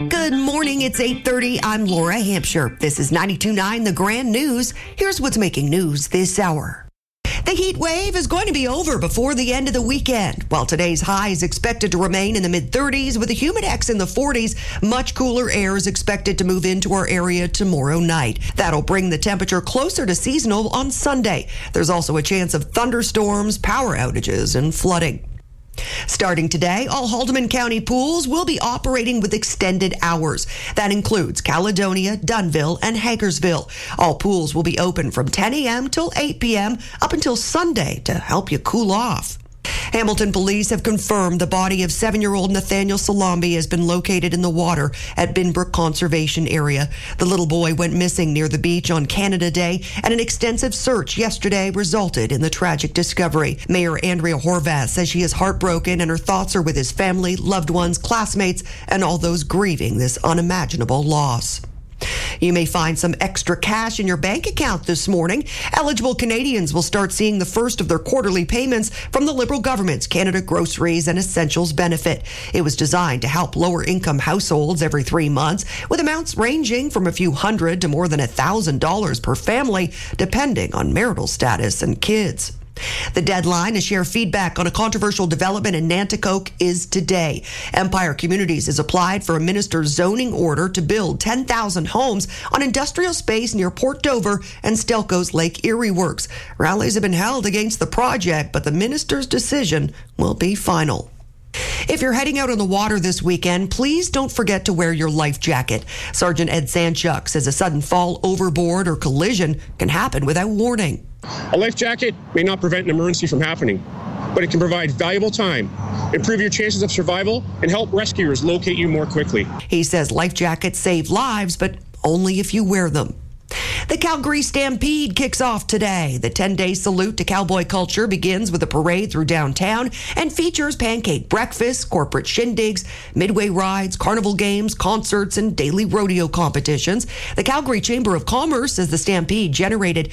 Good morning, it's 8:30. I'm Laura Hampshire. This is 92.9 The Grand News. Here's what's making news this hour. The heat wave is going to be over before the end of the weekend. While today's high is expected to remain in the mid-30s with a humidex in the 40s, much cooler air is expected to move into our area tomorrow night. That'll bring the temperature closer to seasonal on Sunday. There's also a chance of thunderstorms, power outages, and flooding. Starting today, all Haldimand County pools will be operating with extended hours. That includes Caledonia, Dunnville, and Hagersville. All pools will be open from 10 a.m. till 8 p.m. up until Sunday to help you cool off. Hamilton police have confirmed the body of 7-year-old Nathaniel Salambi has been located in the water at Binbrook Conservation Area. The little boy went missing near the beach on Canada Day, and an extensive search yesterday resulted in the tragic discovery. Mayor Andrea Horvath says she is heartbroken and her thoughts are with his family, loved ones, classmates, and all those grieving this unimaginable loss. You may find some extra cash in your bank account this morning. Eligible Canadians will start seeing the first of their quarterly payments from the Liberal government's Canada Groceries and Essentials benefit. It was designed to help lower-income households every 3 months, with amounts ranging from a few hundred to more than $1,000 per family, depending on marital status and kids. The deadline to share feedback on a controversial development in Nanticoke is today. Empire Communities has applied for a minister's zoning order to build 10,000 homes on industrial space near Port Dover and Stelco's Lake Erie Works. Rallies have been held against the project, but the minister's decision will be final. If you're heading out on the water this weekend, please don't forget to wear your life jacket. Sergeant Ed Sanchuk says a sudden fall overboard or collision can happen without warning. A life jacket may not prevent an emergency from happening, but it can provide valuable time, improve your chances of survival, and help rescuers locate you more quickly. He says life jackets save lives, but only if you wear them. The Calgary Stampede kicks off today. The 10-day salute to cowboy culture begins with a parade through downtown and features pancake breakfasts, corporate shindigs, midway rides, carnival games, concerts, and daily rodeo competitions. The Calgary Chamber of Commerce says the Stampede generated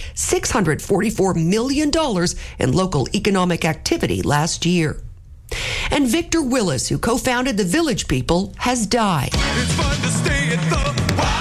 $644 million in local economic activity last year. And Victor Willis, who co-founded the Village People, has died. It's fun to stay at the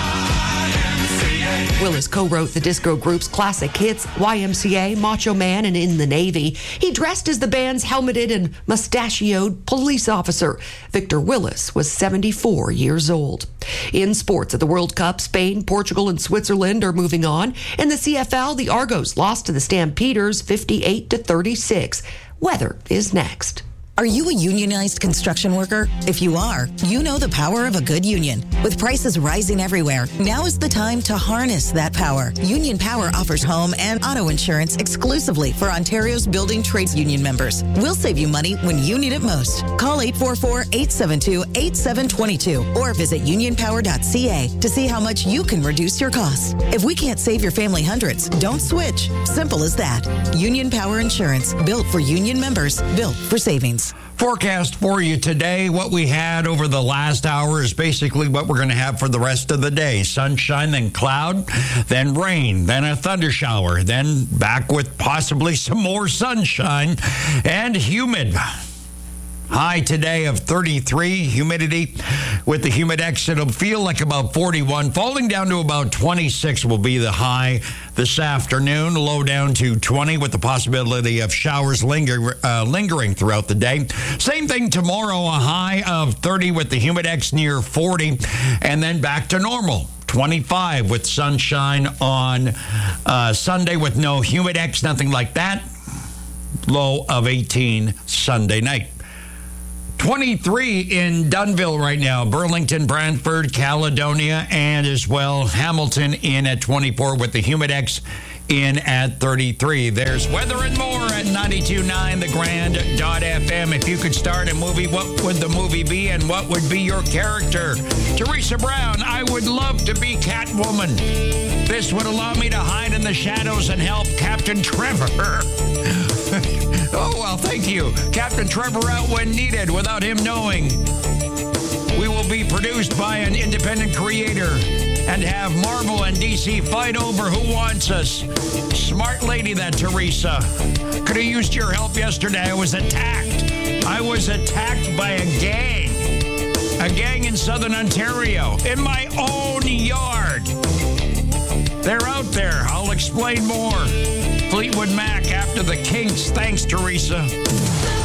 Willis co-wrote the disco group's classic hits, YMCA, Macho Man, and In the Navy. He dressed as the band's helmeted and mustachioed police officer. Victor Willis was 74 years old. In sports, at the World Cup, Spain, Portugal, and Switzerland are moving on. In the CFL, the Argos lost to the Stampeders 58-36. Weather is next. Are you a unionized construction worker? If you are, you know the power of a good union. With prices rising everywhere, now is the time to harness that power. Union Power offers home and auto insurance exclusively for Ontario's building trades union members. We'll save you money when you need it most. Call 844-872-8722 or visit unionpower.ca to see how much you can reduce your costs. If we can't save your family hundreds, don't switch. Simple as that. Union Power Insurance, built for union members, built for savings. Forecast for you today. What we had over the last hour is basically what we're going to have for the rest of the day. Sunshine, then cloud, then rain, then a thunder shower, then back with possibly some more sunshine and humid. High today of 33, humidity with the humidex, it'll feel like about 41. Falling down to about 26 will be the high this afternoon. Low down to 20 with the possibility of showers lingering throughout the day. Same thing tomorrow, a high of 30 with the humidex near 40, and then back to normal. 25 with sunshine on Sunday with no humidex, nothing like that. Low of 18 Sunday night. 23 in Dunnville right now. Burlington, Brantford, Caledonia, and as well Hamilton in at 24 with the humidex in at 33. There's weather and more at 92.9 thegrand.fm. If you could start a movie, what would the movie be and what would be your character? Teresa Brown, I would love to be Catwoman. This would allow me to hide in the shadows and help Captain Trevor. Oh, well, thank you. Captain Trevor out when needed without him knowing. We will be produced by an independent creator and have Marvel and DC fight over who wants us. Smart lady, that Teresa. Could have used your help yesterday. I was attacked by a gang. A gang in southern Ontario, in my own yard. They're out there. I'll explain more. Fleetwood Mac after the Kinks. Thanks, Teresa.